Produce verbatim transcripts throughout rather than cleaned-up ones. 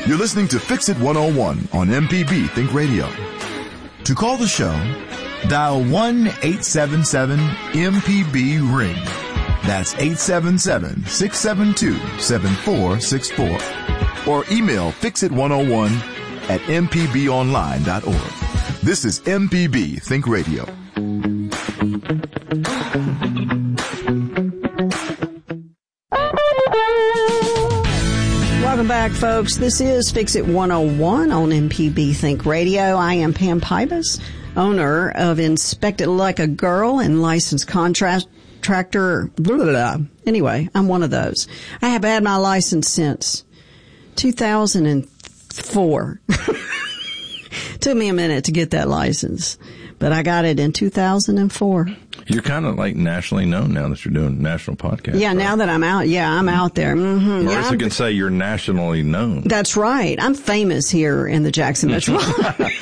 You're listening to Fix It one oh one on M P B Think Radio. To call the show, dial one eight seven seven M P B ring. That's eight seven seven, six seven two, seven four six four. Or email fix it one oh one at m p b online dot org. This is M P B Think Radio. Welcome back, folks. This is Fix It one oh one on M P B Think Radio. I am Pam Pybus, owner of Inspect It Like a Girl and licensed contractor. Blah, blah, blah. Anyway, I'm one of those. I have had my license since two thousand four. Took me a minute to get that license, but I got it in two thousand four. You're kind of like nationally known now that you're doing national podcasts. Yeah, right? Now that I'm out, yeah, I'm out there. Mm-hmm. Marissa yeah, can say you're nationally known. That's right. I'm famous here in the Jackson Metropolitan.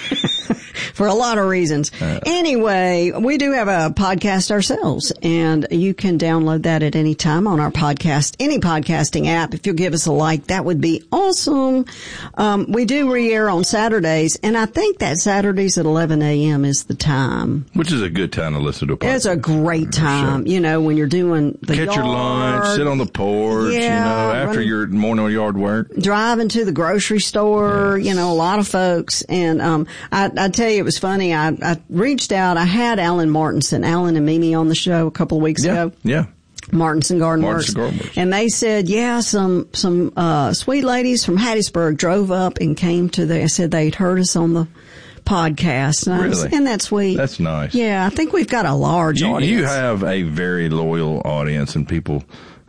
For a lot of reasons. Uh, anyway, we do have a podcast ourselves, and you can download that at any time on our podcast, any podcasting app. If you'll give us a like, that would be awesome. Um, we do re-air on Saturdays, and I think that Saturdays at eleven a.m. is the time. Which is a good time to listen to a podcast. It's a great time, sure. You know, when you're doing the Catch yard, your lunch, sit on the porch, yeah, you know, after running, your morning yard work. Driving to the grocery store, yes. You know, a lot of folks. And um, I, I tell you, it was funny. I, I reached out. I had Alan Martinson, Alan and Mimi on the show a couple of weeks yeah, ago. Yeah. Martinson Garden Works. Garden Works. And they said, yeah, some, some, uh, sweet ladies from Hattiesburg drove up and came to the, I said they'd heard us on the podcast. And really? Was, isn't that sweet? That's nice. Yeah. I think we've got a large you, audience. You have a very loyal audience and people,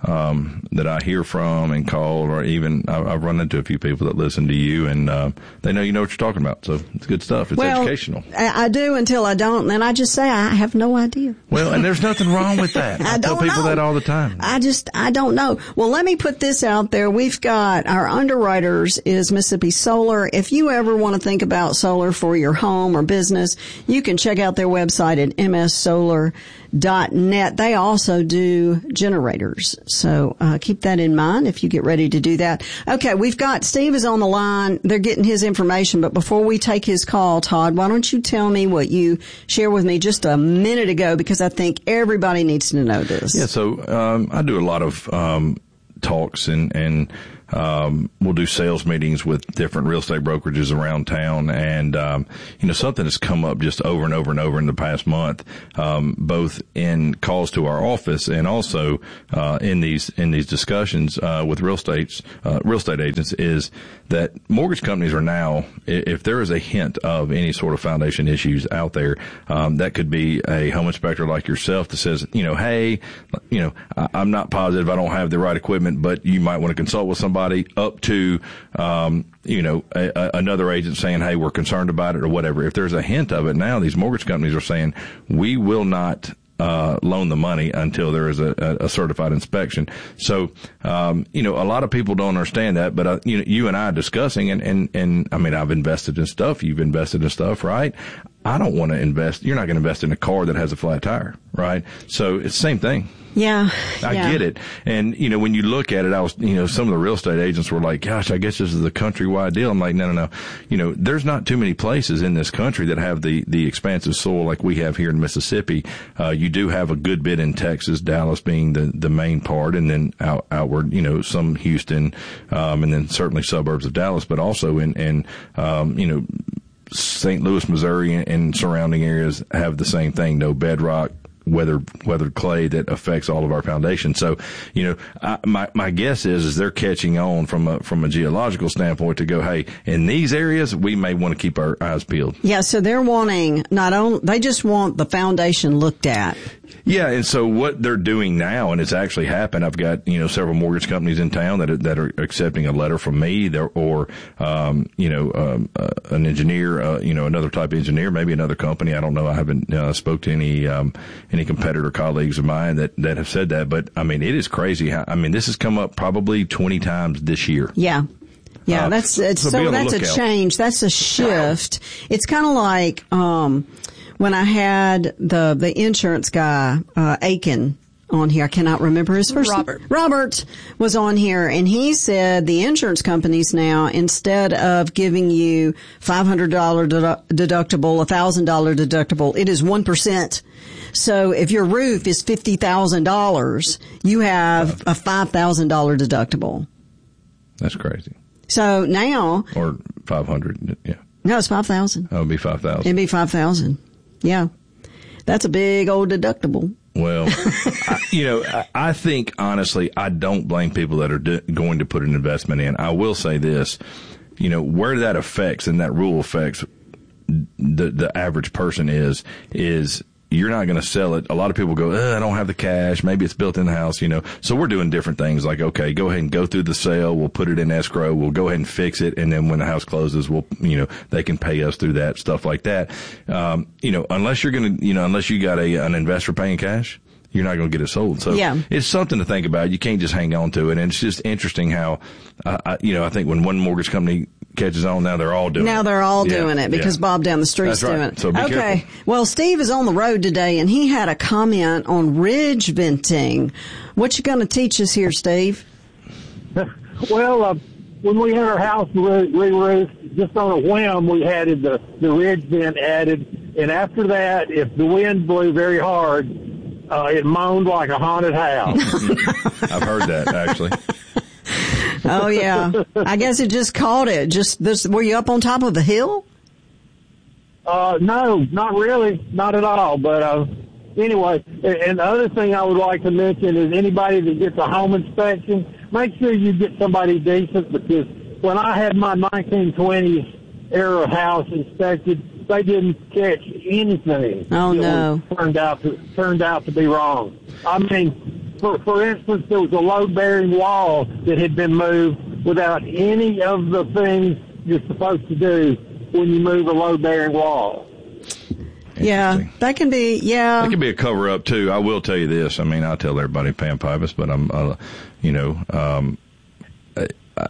um, that I hear from and call, or even I, I've run into a few people that listen to you, and uh, they know you know what you're talking about. So it's good stuff. It's well, educational. I, I do until I don't, and then I just say I have no idea. Well, and there's nothing wrong with that. I, I tell people know. that all the time. I just I don't know. Well, let me put this out there. We've got our underwriters is Mississippi Solar. If you ever want to think about solar for your home or business, you can check out their website at m s solar dot net. They also do generators. So uh, keep that in mind if you get ready to do that. Okay, we've got Steve is on the line. They're getting his information. But before we take his call, Todd, why don't you tell me what you shared with me just a minute ago, because I think everybody needs to know this. Yeah, so um, I do a lot of um, talks and, and Um, we'll do sales meetings with different real estate brokerages around town. And, um, you know, something has come up just over and over and over in the past month, um, both in calls to our office and also, uh, in these, in these discussions, uh, with real estates, uh, real estate agents, is that mortgage companies are now, if there is a hint of any sort of foundation issues out there, um, that could be a home inspector like yourself that says, you know, hey, you know, I'm not positive, I don't have the right equipment, but you might want to consult with somebody, up to, um, you know, a, a, another agent saying, hey, we're concerned about it or whatever. If there's a hint of it now, these mortgage companies are saying, we will not uh loan the money until there is a, a certified inspection. So, um, you know, a lot of people don't understand that, but, uh, you know, you and I are discussing, and, and, and, I mean, I've invested in stuff. You've invested in stuff, right? I don't want to invest. You're not going to invest in a car that has a flat tire, right? So it's the same thing. Yeah. I yeah. get it. And, you know, when you look at it, I was, you know, some of the real estate agents were like, gosh, I guess this is a countrywide deal. I'm like, no, no, no. You know, there's not too many places in this country that have the, the expansive soil like we have here in Mississippi. Uh, you do have a good bit in Texas, Dallas being the, the main part, and then out, outward, you know, some Houston, um, and then certainly suburbs of Dallas, but also in, in, um, you know, Saint Louis, Missouri, and, and surrounding areas have the same thing. No bedrock, weathered, weathered clay that affects all of our foundation. So, you know, I, my, my guess is, is they're catching on from a, from a geological standpoint to go, hey, in these areas, we may want to keep our eyes peeled. Yeah. So they're wanting not only, they just want the foundation looked at. Yeah, and so what they're doing now, and it's actually happened, I've got, you know, several mortgage companies in town that are, that are accepting a letter from me, or, um, you know, um, uh, an engineer, uh, you know, another type of engineer, maybe another company. I don't know. I haven't uh, spoke to any, um, any competitor colleagues of mine that, that have said that. But, I mean, it is crazy how, I mean, this has come up probably twenty times this year. Yeah. Yeah, uh, that's, it's, so, so that's a change. That's a shift. It's kind of like, um, when I had the, the insurance guy, uh, Aiken on here. I cannot remember his first name. Robert. Robert was on here, and he said the insurance companies now, instead of giving you five hundred dollars dedu- deductible, one thousand dollars deductible, it is one percent. So if your roof is fifty thousand dollars, you have a five thousand dollars deductible. That's crazy. So now. Or five hundred, yeah. No, it's five thousand. That would be five thousand. It'd be five thousand. Yeah. That's a big old deductible. Well, I, you know, I, I think, honestly, I don't blame people that are do, going to put an investment in. I will say this, you know, where that affects and that rule affects the, the average person is, is you're not going to sell it. A lot of people go, uh, I don't have the cash. Maybe it's built in the house, you know. So we're doing different things like, okay, go ahead and go through the sale. We'll put it in escrow. We'll go ahead and fix it. And then when the house closes, we'll, you know, they can pay us through that, stuff like that. Um, you know, unless you're going to, you know, unless you got a, an investor paying cash, you're not going to get it sold. So yeah. It's something to think about. You can't just hang on to it. And it's just interesting how, uh, I, you know, I think when one mortgage company catches on, now they're all doing now it. Now they're all yeah, doing it because yeah. Bob down the street's That's right. doing it. So be okay. careful. Well, Steve is on the road today, and he had a comment on ridge venting. What you going to teach us here, Steve? Well, uh, when we had our house re-roofed, just on a whim, we had the, the ridge vent added. And after that, if the wind blew very hard, uh, it moaned like a haunted house. I've heard that, actually. Oh, yeah. I guess it just caught it. Just this, were you up on top of the hill? Uh, no, not really. Not at all. But, uh, anyway, and the other thing I would like to mention is anybody that gets a home inspection, make sure you get somebody decent, because when I had my nineteen twenties era house inspected, they didn't catch anything. Oh, no. Turned out to, turned out to be wrong. I mean, For, for instance, there was a load-bearing wall that had been moved without any of the things you're supposed to do when you move a load-bearing wall. Yeah, that can be, yeah. That can be a cover-up, too. I will tell you this. I mean, I tell everybody Pam Pybus, but I'm, uh, you know, um, I,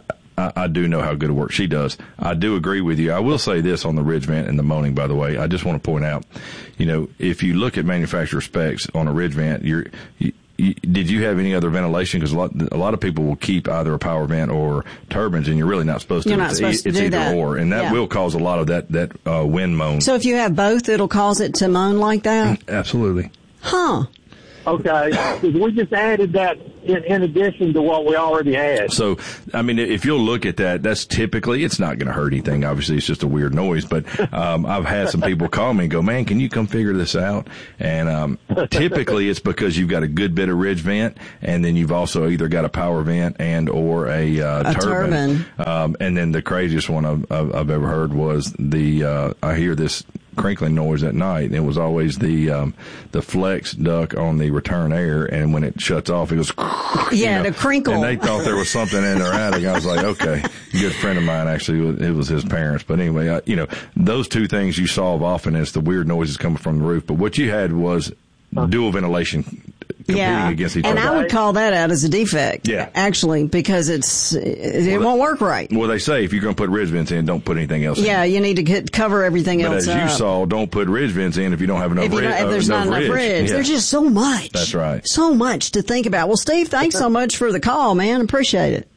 I, I do know how good a work she does. I do agree with you. I will say this on the ridge vent and the moaning, by the way. I just want to point out, you know, if you look at manufacturer specs on a ridge vent, you're, you, did you have any other ventilation? Because a lot, a lot of people will keep either a power vent or turbines, and you're really not supposed to. You're not it's supposed e- to it's do either that. or, and that Yeah. will cause a lot of that that uh, wind moan. So if you have both, it'll cause it to moan like that? Absolutely. Huh. Okay, 'cause we just added that in, in addition to what we already had. So, I mean, if you'll look at that, that's typically, it's not going to hurt anything. Obviously, it's just a weird noise. But um, I've had some people call me and go, man, can you come figure this out? And um, typically, it's because you've got a good bit of ridge vent, and then you've also either got a power vent and or a, uh, A turbine. turbine. Um, and then the craziest one I've, I've, I've ever heard was the, uh, I hear this crinkling noise at night, and it was always the um, the flex duct on the return air, and when it shuts off, it goes Yeah, you know, the crinkle. and they thought there was something in their attic. I was like, okay, a good friend of mine, actually, it was his parents. But anyway, I, you know, those two things you solve often is the weird noises coming from the roof. But what you had was dual ventilation competing Yeah, against each and other. I would call that out as a defect. Yeah. Actually, because it's it, it Well, won't work right. Well, they say if you're going to put ridge vents in, don't put anything else in. Yeah, you need to get, cover everything But else as up. you saw, don't put ridge vents in if you don't have enough if, you ridge. don't, if there's uh, not enough ridge. ridge, Yeah. there's just so much. That's right. So much to think about. Well, Steve, thanks so much for the call, man. Appreciate it.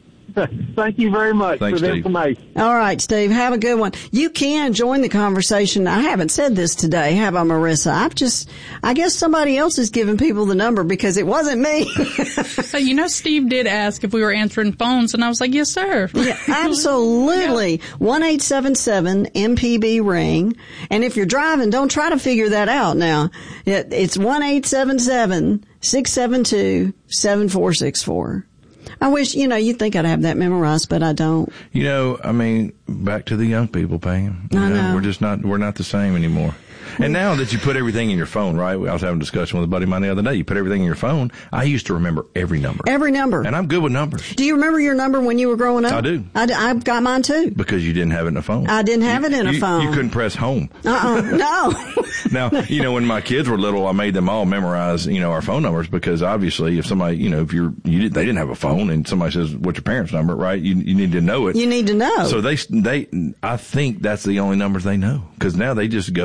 Thank you very much Thanks, for the Steve. information. All right, Steve, have a good one. You can join the conversation. I haven't said this today, have I, Marissa? I've just, I guess somebody else is giving people the number because it wasn't me. So, you know, Steve did ask if we were answering phones, and I was like, yes, sir. Yeah, absolutely. one eight seven seven M P B ring. And if you're driving, don't try to figure that out now. It, it's one eight seven seven six seven two seven four six four. I wish, you know, you'd think I'd have that memorized, but I don't. You know, I mean, back to the young people, Pam. You I know. We're just not, we're not the same anymore. And now that you put everything in your phone, right? I was having a discussion with a buddy of mine the other day. You put everything in your phone. I used to remember every number. Every number. And I'm good with numbers. Do you remember your number when you were growing up? I do. I, I've got mine too. Because you didn't have it in a phone. I didn't have You- it in a you- phone. You couldn't press home. Uh-uh. No. Now, you know, when my kids were little, I made them all memorize, you know, our phone numbers because obviously if somebody, you know, if you're, you did, they didn't have a phone and somebody says, what's your parents' number, right? You, you need to know it. You need to know. So they, they, I think that's the only numbers they know because now they just go, you know,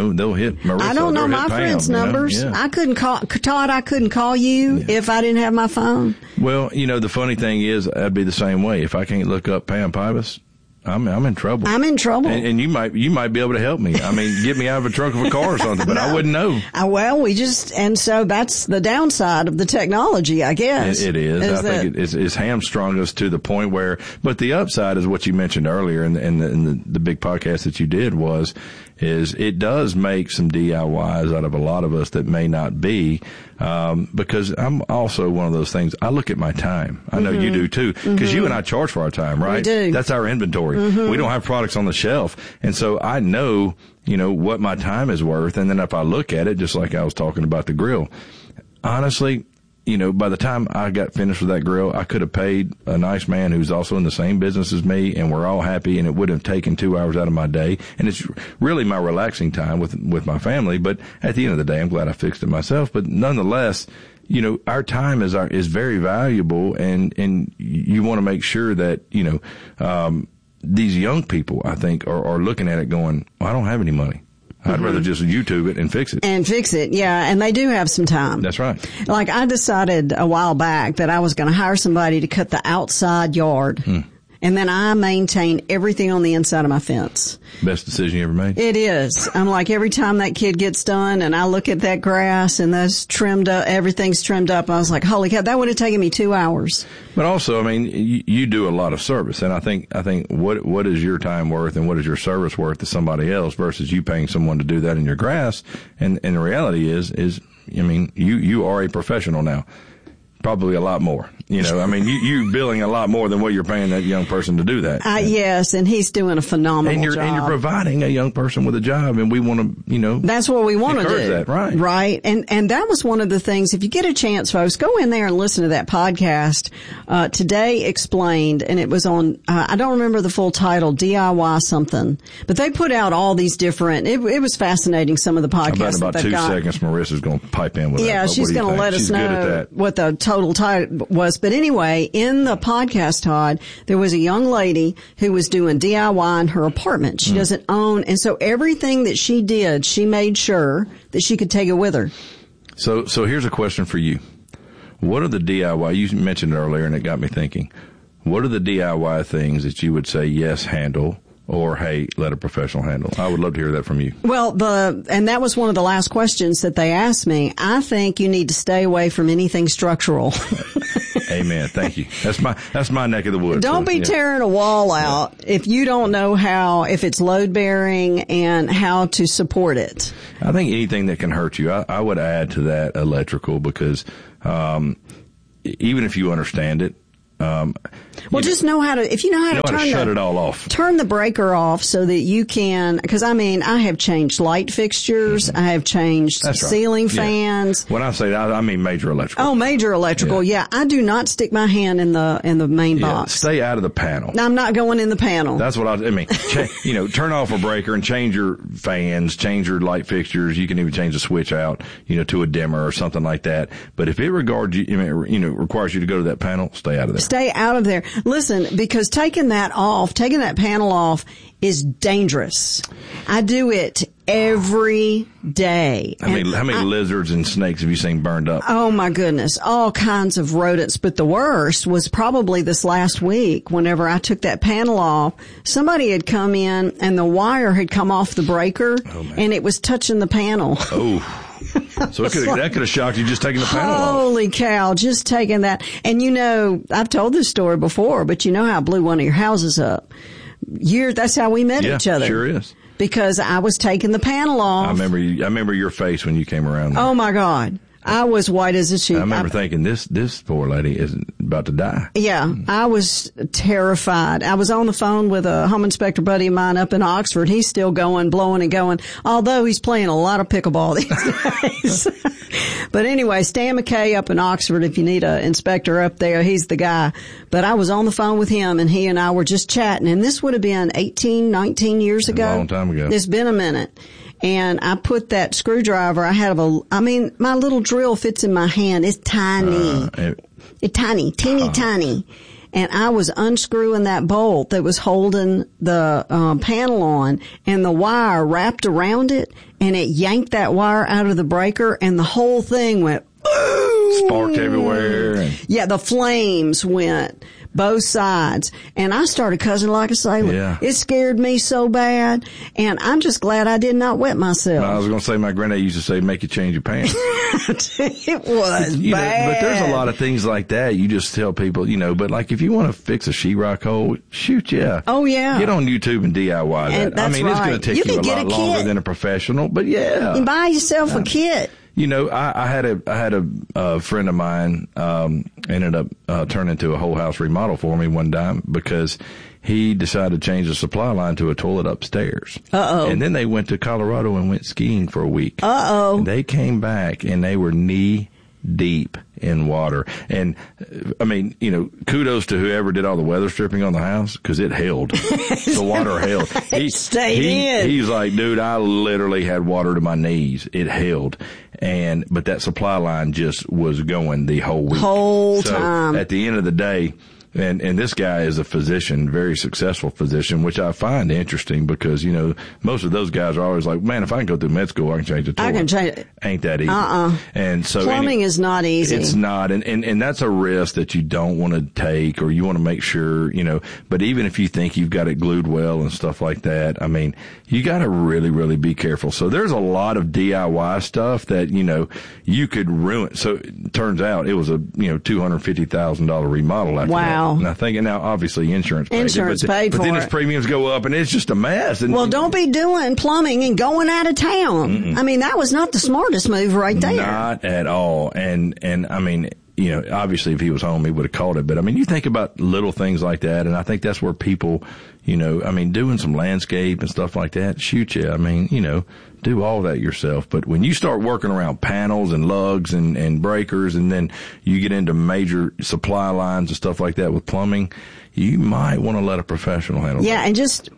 know, they'll hit Marissa. I don't know my Pam, friends' you know? numbers. Yeah. I couldn't call, Todd, I couldn't call you Yeah. if I didn't have my phone. Well, you know, the funny thing is, I'd be the same way. If I can't look up Pam Pybus, I'm I'm in trouble. I'm in trouble. And, and you might you might be able to help me. I mean, get me out of a trunk of a car or something, but no. I wouldn't know. Uh, well, we just, and so that's the downside of the technology, I guess. It, it is. is I that, think it, it's, it's hamstrung us to the point where, but the upside is what you mentioned earlier in, the, in, the, in the, the big podcast that you did was, is it does make some D I Ys out of a lot of us that may not be, um, because I'm also one of those things. I look at my time. I know mm-hmm. you do too, because mm-hmm. you and I charge for our time, right? We do. That's our inventory. Mm-hmm. We don't have products on the shelf. And so I know, you know, what my time is worth. And then if I look at it, just like I was talking about the grill, honestly, you know, by the time I got finished with that grill, I could have paid a nice man who's also in the same business as me, and we're all happy, and it would have taken two hours out of my day. And it's really my relaxing time with, with my family. But at the end of the day, I'm glad I fixed it myself. But nonetheless, you know, our time is our, is very valuable, and, and you want to make sure that, you know, um, these young people, I think, are, are looking at it going, well, I don't have any money. I'd mm-hmm. rather just YouTube it and fix it. And fix it, yeah. And they do have some time. That's right. Like I decided a while back that I was going to hire somebody to cut the outside yard. Hmm. And then I maintain everything on the inside of my fence. Best decision you ever made? It is. I'm like, every time that kid gets done and I look at that grass and that's trimmed up, everything's trimmed up, I was like, holy cow, that would have taken me two hours. But also, I mean, you, you do a lot of service. And I think, I think what, what is your time worth and what is your service worth to somebody else versus you paying someone to do that in your grass? And, and the reality is, is, I mean, you, you are a professional now. Probably a lot more. You know, I mean, you, you billing a lot more than what you're paying that young person to do that. Uh, yes, and he's doing a phenomenal and you're, job. And you're providing a young person with a job, and we want to, you know. That's what we want to do. That, right. Right. And, and that was one of the things, if you get a chance, folks, go in there and listen to that podcast, uh, Today Explained, and it was on, uh, I don't remember the full title, D I Y something, but they put out all these different, it, it was fascinating, some of the podcasts about that they've two got. seconds, Marissa's going to pipe in with yeah, that. Yeah, she's going to let us she's know what the total title was. But anyway, in the podcast, Todd, there was a young lady who was doing D I Y in her apartment. She mm. doesn't own, and so everything that she did, she made sure that she could take it with her. So, so here's a question for you. What are the D I Y, you mentioned it earlier and it got me thinking, what are the D I Y things that you would say, yes, handle, or, hey, let a professional handle? I would love to hear that from you. Well, the, and that was one of the last questions that they asked me. I think you need to stay away from anything structural. Amen. Thank you. That's my, that's my neck of the woods. Don't so, be yeah. tearing a wall out yeah. if you don't know how, if it's load bearing and how to support it. I think anything that can hurt you, I, I would add to that electrical because, um, even if you understand it, Um, well, just know how to, if you know how you know to turn how to shut the, it all off. Turn the breaker off so that you can, because I mean, I have changed light fixtures. Mm-hmm. I have changed That's right. ceiling yeah. fans. When I say that, I mean major electrical. Oh, major electrical. Yeah. yeah. I do not stick my hand in the, in the main yeah. box. Stay out of the panel. I'm not going in the panel. That's what I, I mean, cha- you know, turn off a breaker and change your fans, change your light fixtures. You can even change the switch out, you know, to a dimmer or something like that. But if it regards you, you know, requires you to go to that panel, stay out of there. Stay out of there. Listen, because taking that off, taking that panel off is dangerous. I do it every day. How many, how many I, lizards and snakes have you seen burned up? Oh my goodness. All kinds of rodents. But the worst was probably this last week whenever I took that panel off. Somebody had come in and the wire had come off the breaker oh, and it was touching the panel. Oh. So it could, like, that could have shocked you just taking the panel off. Holy cow, just taking that. And you know, I've told this story before, but you know how I blew one of your houses up. Year, that's how we met yeah, each other. Sure is. Because I was taking the panel off. I remember you, I remember your face when you came around there. Oh my God. I was white as a sheet. I remember I, thinking, this this poor lady is about to die. Yeah, I was terrified. I was on the phone with a home inspector buddy of mine up in Oxford. He's still going, blowing and going, although he's playing a lot of pickleball these days. But anyway, Stan McKay up in Oxford, if you need an inspector up there, he's the guy. But I was on the phone with him, and he and I were just chatting, and this would have been eighteen, nineteen years ago. A long time ago. It's been a minute. And I put that screwdriver, I had a, I mean, my little drill fits in my hand. It's tiny. Uh, it, it's tiny, teeny uh, tiny. and I was unscrewing that bolt that was holding the um, panel on, and the wire wrapped around it, and it yanked that wire out of the breaker, and the whole thing went boom. Sparked everywhere. Yeah, the flames went both sides, and I started cussing like a sailor. Yeah. It scared me so bad, and I'm just glad I did not wet myself. I was going to say, my granddad used to say, make you change your pants. It was you bad. know, but there's a lot of things like that. You just tell people, you know, but like if you want to fix a sheetrock hole, shoot, yeah. Oh, yeah. Get on YouTube and D I Y that. And that's I mean, it's right. going to take You you, can a get lot a longer kit. than a professional, but yeah. You buy yourself a kit. You know, I, I had a I had a, a friend of mine um, ended up uh, turning into a whole house remodel for me one time because he decided to change the supply line to a toilet upstairs. Uh-oh. And then they went to Colorado and went skiing for a week. Uh-oh. And they came back and they were knee deep in water. And uh, I mean, you know, kudos to whoever did all the weather stripping on the house because it held. The water held. It stayed he, in. He's like, dude, I literally had water to my knees. It held. And, but that supply line just was going the whole week. Whole so time. At the end of the day, and, and this guy is a physician, very successful physician, which I find interesting because, you know, most of those guys are always like, man, if I can go through med school, I can change the toilet. I can change it. Ain't that easy. Uh-uh. And so Plumbing any, is not easy. It's not. And, and, and that's a risk that you don't want to take or you want to make sure, you know, but even if you think you've got it glued well and stuff like that, I mean, you got to really, really be careful. So there's a lot of D I Y stuff that, you know, you could ruin. So it turns out it was a, you know, two hundred fifty thousand dollars remodel after Wow. that. And I think now obviously insurance paid Insurance it, but, paid but for then it. its premiums go up and it's just a mess. And Well, don't be doing plumbing and going out of town. Mm-mm. I mean, that was not the smartest move right there. Not at all. And, and I mean, you know, obviously if he was home, he would have called it. But I mean, you think about little things like that. And I think that's where people, you know, I mean, doing some landscape and stuff like that, shoot you. I mean, you know, do all that yourself. But when you start working around panels and lugs and, and breakers and then you get into major supply lines and stuff like that with plumbing, you might want to let a professional handle Yeah, that. and just,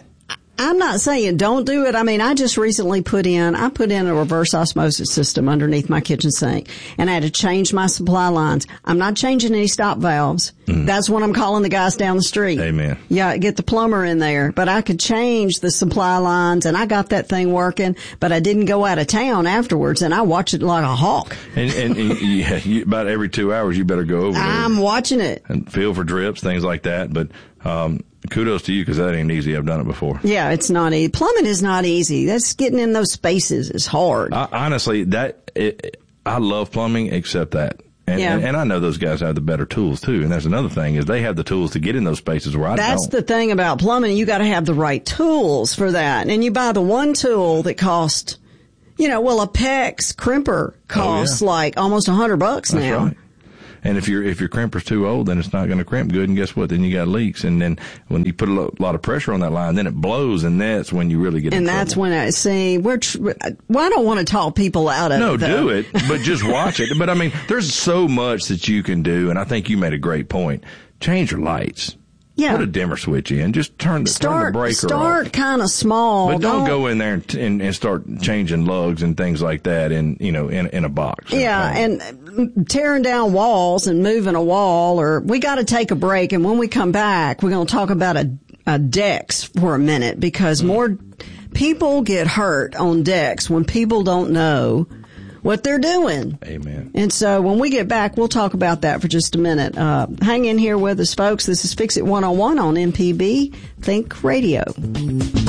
I'm not saying don't do it. I mean, I just recently put in, I put in a reverse osmosis system underneath my kitchen sink, and I had to change my supply lines. I'm not changing any stop valves. Mm. That's what I'm calling the guys down the street. Amen. Yeah, get the plumber in there. But I could change the supply lines, and I got that thing working, but I didn't go out of town afterwards, and I watched it like a hawk. And, and, and yeah, you, about every two hours, you better go over there. I'm watching it. And feel for drips, things like that. But, um, kudos to you because that ain't easy. I've done it before. Yeah, it's not easy. Plumbing is not easy. That's getting in those spaces is hard. I, honestly, that it, I love plumbing except that. And, Yeah. and, and I know those guys have the better tools too. And that's another thing is they have the tools to get in those spaces where I That's don't. the thing about plumbing. You got to have the right tools for that. And you buy the one tool that costs, you know, well, a PEX crimper costs Oh, yeah. like almost a hundred bucks That's now. right. And if your if your crimper's too old, then it's not going to crimp good. And guess what? Then you got leaks. And then when you put a lo- lot of pressure on that line, then it blows, and that's when you really get in And trouble. that's when I see, we're, tr- well, I don't want to talk people out of No, it. though. do it, but just watch it. But I mean, there's so much that you can do, and I think you made a great point. Change your lights. Yeah. Put a dimmer switch in. Just turn the, turn the Start, breaker start off. kind of small. But don't, go in there and, and, and start changing lugs and things like that in, you know, in, in a box. Yeah, and tearing down walls and moving a wall, or we got to take a break. And when we come back, we're going to talk about a, a decks for a minute because mm. more people get hurt on decks when people don't know what they're doing. Amen. And so when we get back, we'll talk about that for just a minute. Uh, hang in here with us, folks. This is Fix It one oh one on M P B Think Radio.